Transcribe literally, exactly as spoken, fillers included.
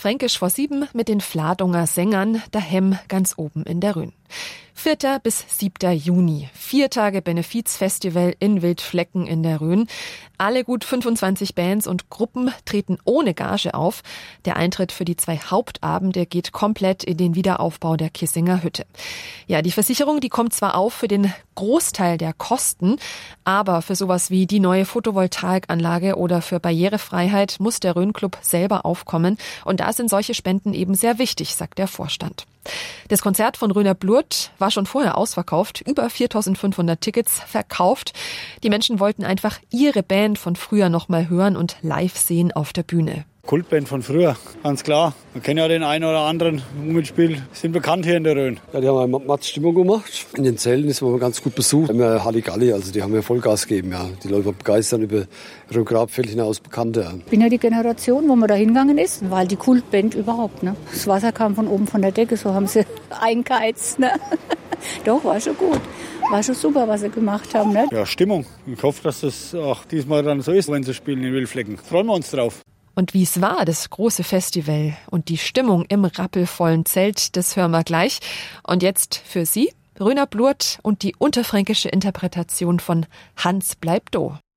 Fränkisch vor sieben mit den Vladonger Sängern, daheim ganz oben in der Rhön. vierter bis siebter Juni. Vier Tage Benefizfestival in Wildflecken in der Rhön. Alle gut fünfundzwanzig Bands und Gruppen treten ohne Gage auf. Der Eintritt für die zwei Hauptabende geht komplett in den Wiederaufbau der Kissinger Hütte. Ja, die Versicherung, die kommt zwar auf für den Großteil der Kosten, aber für sowas wie die neue Photovoltaikanlage oder für Barrierefreiheit muss der Rhön-Club selber aufkommen. Und da sind solche Spenden eben sehr wichtig, sagt der Vorstand. Das Konzert von Röner Blurt war schon vorher ausverkauft, über viertausendfünfhundert Tickets verkauft. Die Menschen wollten einfach ihre Band von früher noch mal hören und live sehen auf der Bühne. Kultband von früher, ganz klar. Man kennt ja den einen oder anderen, die mitspielen, sind bekannt hier in der Rhön. Ja, die haben eine Matz-Stimmung gemacht. In den Zelten ist man ganz gut besucht. Wir haben ja Halligalli, also die haben ja Vollgas gegeben. Ja. Die Leute waren begeistert über Rhön-Grabfeld hinaus Bekannte. Ja. Ich bin ja die Generation, wo man da hingegangen ist, war halt die Kultband überhaupt. Ne? Das Wasser kam von oben von der Decke, so haben sie eingeheizt. Ne? Doch, war schon gut. War schon super, was sie gemacht haben. Ne? Ja, Stimmung. Ich hoffe, dass das auch diesmal dann so ist, wenn sie spielen in Wildflecken. Freuen wir uns drauf. Und wie es war, das große Festival und die Stimmung im rappelvollen Zelt, das hören wir gleich. Und jetzt für Sie, Röner Blurt und die unterfränkische Interpretation von Hans bleibt do.